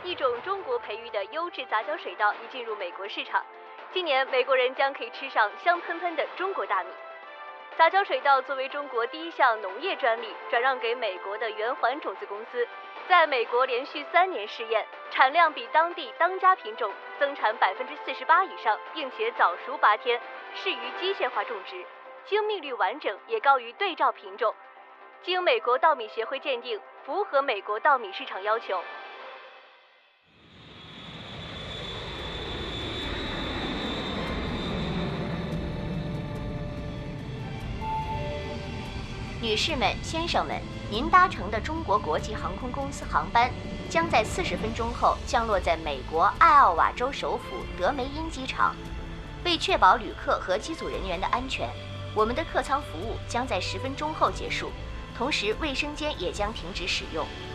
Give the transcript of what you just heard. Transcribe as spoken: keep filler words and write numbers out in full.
一种中国培育的优质杂交水稻已进入美国市场。今年，美国人将可以吃上香喷喷的中国大米。杂交水稻作为中国第一项农业专利，转让给美国的圆环种子公司，在美国连续三年试验，产量比当地当家品种增产百分之四十八以上，并且早熟八天，适于机械化种植，精密率完整，也高于对照品种。经美国稻米协会鉴定，符合美国稻米市场要求。 女士们、先生们，您搭乘的中国国际航空公司航班将在四十分钟后降落在美国艾奥瓦州首府德梅因机场。为确保旅客和机组人员的安全，我们的客舱服务将在十分钟后结束，同时卫生间也将停止使用。